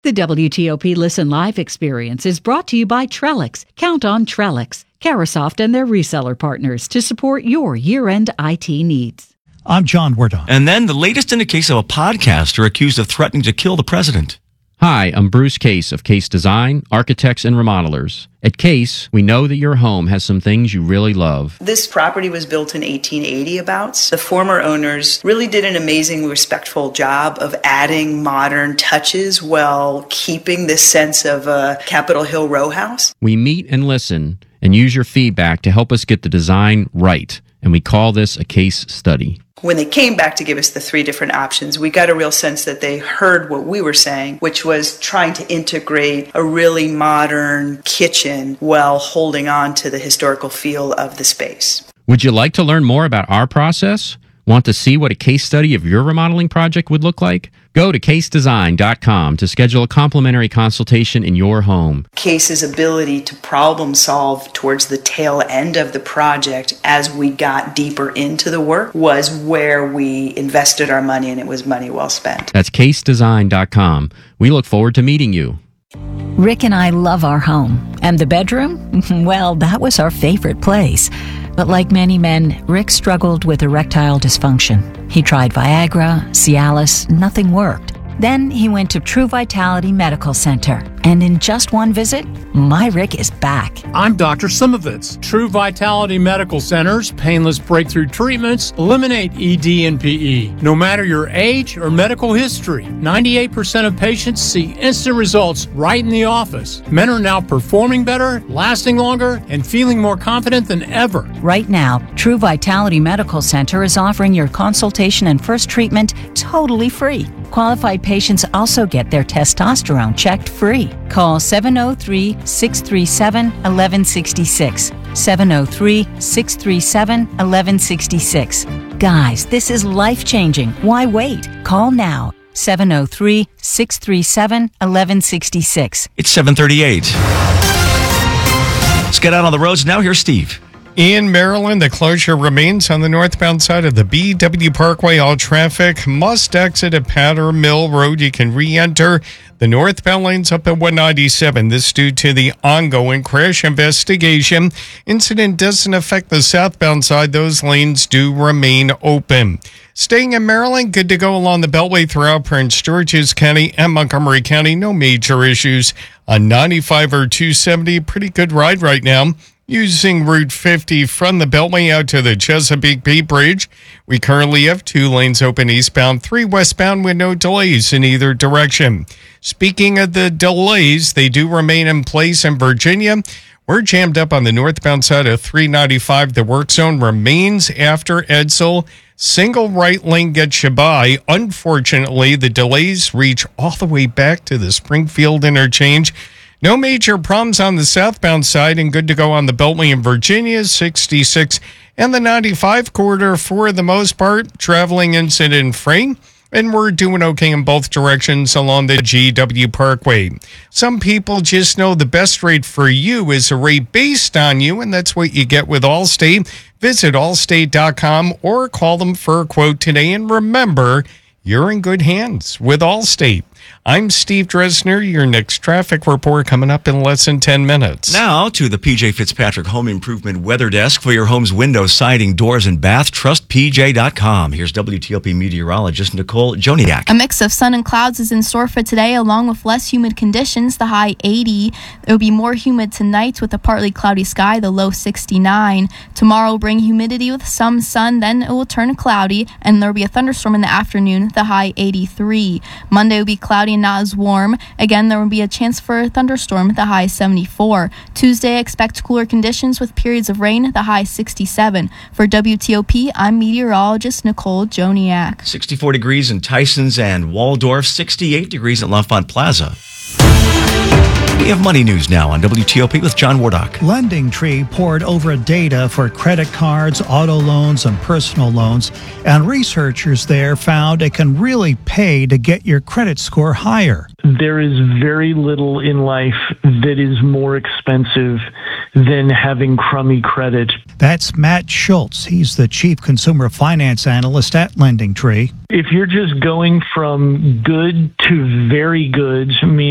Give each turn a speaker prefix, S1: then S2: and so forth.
S1: The WTOP Listen Live experience is brought to you by Trellix. Count on Trellix, Carasoft and their reseller partners to support your year-end IT needs.
S2: I'm John Wardon.
S3: And then the latest in a case of a podcaster accused of threatening to kill the president.
S4: Hi, I'm Bruce Case of Case Design, Architects and Remodelers. At Case, we know that your home has some things you really love.
S5: This property was built in 1880 abouts. The former owners really did an amazing, respectful job of adding modern touches while keeping this sense of a Capitol Hill row house.
S4: We meet and listen and use your feedback to help us get the design right, and we call this a case study.
S5: When they came back to give us the three different options, we got a real sense that they heard what we were saying, which was trying to integrate a really modern kitchen while holding on to the historical feel of the space.
S4: Would you like to learn more about our process? Want to see what a case study of your remodeling project would look like? Go to casedesign.com to schedule a complimentary consultation in your home.
S5: Case's ability to problem solve towards the tail end of the project as we got deeper into the work was where we invested our money, and it was money well spent.
S4: That's casedesign.com. We look forward to meeting you.
S6: Rick and I love our home. And the bedroom? Well, that was our favorite place. But like many men, Rick struggled with erectile dysfunction. He tried Viagra, Cialis, nothing worked. Then he went to True Vitality Medical Center, and in just one visit, my Rick is back.
S7: I'm Dr. Simovitz. True Vitality Medical Center's painless breakthrough treatments eliminate ED and PE. No matter your age or medical history, 98% of patients see instant results right in the office. Men are now performing better, lasting longer, and feeling more confident than ever.
S6: Right now, True Vitality Medical Center is offering your consultation and first treatment totally free. Qualified patients also get their testosterone checked free. Call 703-637-1166. 703-637-1166. Guys, this is life-changing. Why wait? Call now. 703-637-1166.
S3: It's 7:38. Let's get out on the roads now. Here's Steve.
S8: In Maryland, the closure remains on the northbound side of the BW Parkway. All traffic must exit at Powder Mill Road. You can re-enter the northbound lanes up at 197. This due to the ongoing crash investigation. Incident doesn't affect the southbound side. Those lanes do remain open. Staying in Maryland, good to go along the Beltway throughout Prince George's County and Montgomery County. No major issues on 95 or 270. Pretty good ride right now. Using Route 50 from the Beltway out to the Chesapeake Bay Bridge. We currently have 2 lanes open eastbound, 3 westbound with no delays in either direction. Speaking of the delays, they do remain in place in Virginia. We're jammed up on the northbound side of 395. The work zone remains after Edsel. Single right lane gets you by. Unfortunately, the delays reach all the way back to the Springfield interchange. No major problems on the southbound side and good to go on the Beltway in Virginia, 66 and the 95 corridor for the most part, traveling incident free. And we're doing okay in both directions along the GW Parkway. Some people just know the best rate for you is a rate based on you, and that's what you get with Allstate. Visit allstate.com or call them for a quote today. And remember, you're in good hands with Allstate. I'm Steve Dresner. Your next traffic report coming up in less than 10 minutes.
S3: Now to the PJ Fitzpatrick Home Improvement Weather Desk for your home's windows, siding, doors, and bath. Trust PJ.com. Here's WTOP meteorologist Nicole Joniak.
S9: A mix of sun and clouds is in store for today, along with less humid conditions, the high 80. It will be more humid tonight with a partly cloudy sky, the low 69. Tomorrow will bring humidity with some sun, then it will turn cloudy, and there will be a thunderstorm in the afternoon, the high 83. Monday will be cloudy and not as warm. Again, there will be a chance for a thunderstorm, the high 74. Tuesday, expect cooler conditions with periods of rain, the high 67. For WTOP, I'm meteorologist Nicole Joniak.
S3: 64 degrees in Tysons and Waldorf, 68 degrees at L'Enfant Plaza. We have money news now on WTOP with John Wardock.
S2: Lending Tree poured over data for credit cards, auto loans, and personal loans, and researchers there found it can really pay to get your credit score higher.
S10: There is very little in life that is more expensive than having crummy credit.
S2: That's Matt Schultz. He's the chief consumer finance analyst at Lending Tree.
S10: If you're just going from good to very good,